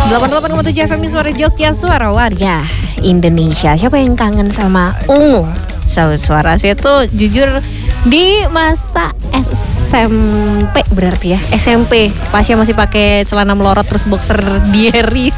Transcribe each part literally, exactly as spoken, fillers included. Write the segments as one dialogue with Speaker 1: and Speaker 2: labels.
Speaker 1: delapan puluh delapan koma tujuh F M Suara Jogja, suara warga Indonesia. Siapa yang kangen sama ungu? Sahabat Suara, saya tuh jujur di masa S M P berarti ya, S M P Pasya masih pakai celana melorot terus boxer diary.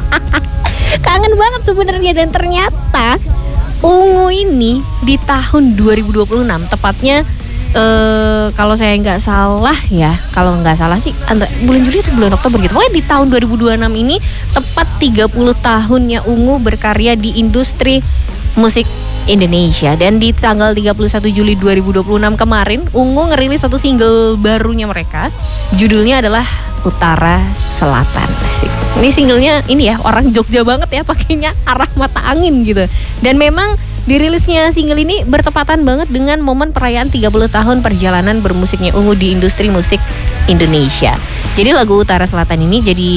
Speaker 1: Kangen banget sebenarnya, dan ternyata ungu ini di tahun dua ribu dua puluh enam tepatnya. Uh, kalau saya nggak salah ya, kalau nggak salah sih antara bulan Juli atau bulan Oktober gitu. Pokoknya di tahun dua ribu dua puluh enam ini tepat tiga puluh tahunnya Ungu berkarya di industri musik Indonesia. Dan di tanggal tiga puluh satu Juli dua ribu dua puluh enam kemarin, Ungu ngerilis satu single barunya mereka. Judulnya adalah Utara Selatan. Asik. Ini singlenya ini ya, orang Jogja banget ya, pakainya arah mata angin gitu. Dan memang dirilisnya single ini bertepatan banget dengan momen perayaan tiga puluh tahun perjalanan bermusiknya Ungu di industri musik Indonesia. Jadi lagu Utara Selatan ini jadi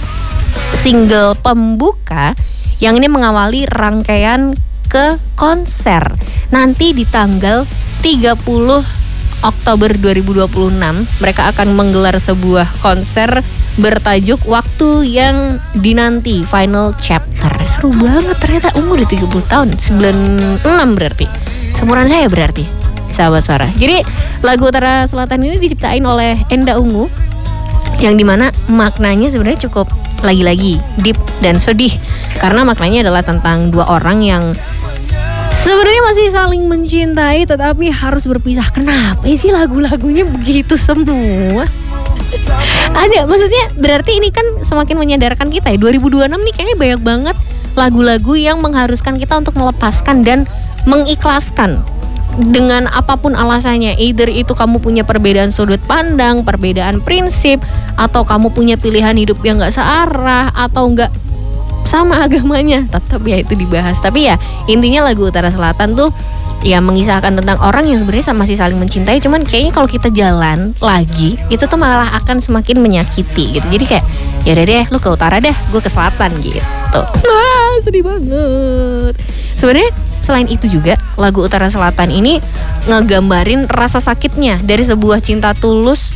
Speaker 1: single pembuka yang ini mengawali rangkaian ke konser nanti di tanggal tiga puluh Oktober dua ribu dua puluh enam. Mereka akan menggelar sebuah konser bertajuk Waktu Yang Dinanti Final Chapter. Seru banget ternyata. Ungu udah tiga puluh tahun, sembilan puluh enam berarti. Seumuran saya berarti, sahabat Suara. Jadi lagu Utara Selatan ini diciptain oleh Enda Ungu, yang dimana maknanya sebenarnya cukup lagi-lagi deep dan sedih. Karena maknanya adalah tentang dua orang yang sebenarnya masih saling mencintai tetapi harus berpisah. Kenapa sih lagu-lagunya begitu semua? Ada, maksudnya berarti ini kan semakin menyadarkan kita ya. dua ribu dua puluh enam nih kayaknya banyak banget lagu-lagu yang mengharuskan kita untuk melepaskan dan mengikhlaskan dengan apapun alasannya. Either itu kamu punya perbedaan sudut pandang, perbedaan prinsip, atau kamu punya pilihan hidup yang gak searah, atau gak sama agamanya, tetap ya itu dibahas. Tapi ya intinya lagu Utara Selatan tuh ya mengisahkan tentang orang yang sebenarnya masih saling mencintai, cuman kayaknya kalau kita jalan lagi itu tuh malah akan semakin menyakiti gitu. Jadi kayak ya udah deh, lu ke utara deh, gue ke selatan gitu. Wah, sedih banget. Sebenarnya selain itu juga lagu Utara Selatan ini ngegambarin rasa sakitnya dari sebuah cinta tulus.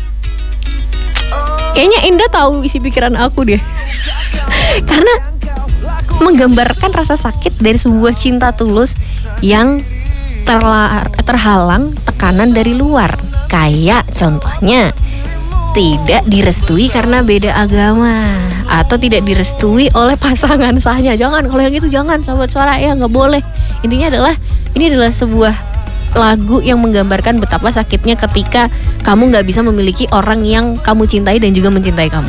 Speaker 1: Kayaknya Indah tahu isi pikiran aku deh. Karena menggambarkan rasa sakit dari sebuah cinta tulus yang terla- terhalang tekanan dari luar. Kayak contohnya tidak direstui karena beda agama, atau tidak direstui oleh pasangan sahnya. Jangan, kalau yang itu jangan, sahabat Suara, ya nggak boleh. Intinya adalah ini adalah sebuah lagu yang menggambarkan betapa sakitnya ketika kamu nggak bisa memiliki orang yang kamu cintai dan juga mencintai kamu.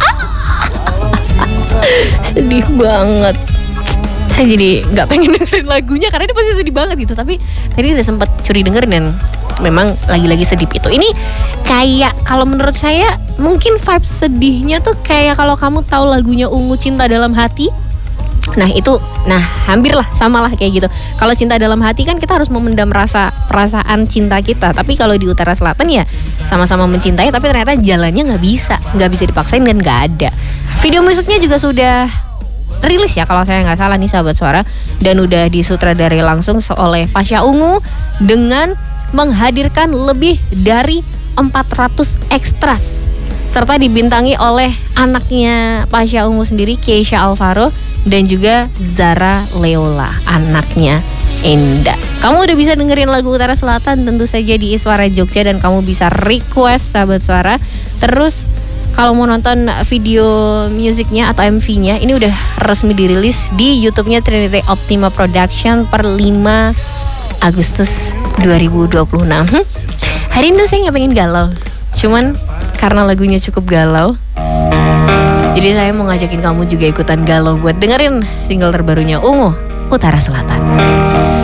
Speaker 1: Sedih banget. Saya jadi nggak pengen dengerin lagunya karena ini pasti sedih banget gitu. Tapi tadi udah sempat curi dengerin dan memang lagi-lagi sedih itu. Ini kayak kalau menurut saya mungkin vibe sedihnya tuh kayak kalau kamu tahu lagunya Ungu, Cinta Dalam Hati. Nah itu, nah hampir lah, sama lah kayak gitu. Kalau Cinta Dalam Hati kan kita harus memendam rasa perasaan cinta kita. Tapi kalau di Utara Selatan ya sama-sama mencintai, tapi ternyata jalannya nggak bisa, nggak bisa dipaksain dan nggak ada. Video musiknya juga sudah rilis ya kalau saya nggak salah nih, sahabat Suara, dan udah disutradarai langsung oleh Pasya Ungu dengan menghadirkan lebih dari empat ratus extras, serta dibintangi oleh anaknya Pasya Ungu sendiri, Keisha Alvaro, dan juga Zara Leola, anaknya Enda. Kamu udah bisa dengerin lagu Utara Selatan tentu saja di Iswara Jogja, dan kamu bisa request, sahabat Suara. Terus kalau mau nonton video musiknya atau M V-nya, ini udah resmi dirilis di YouTube-nya Trinity Optima Production per lima Agustus dua ribu dua puluh enam. Hmm? Hari ini saya nggak pengen galau, cuman karena lagunya cukup galau, jadi saya mau ngajakin kamu juga ikutan galau buat dengerin single terbarunya Ungu, Utara Selatan.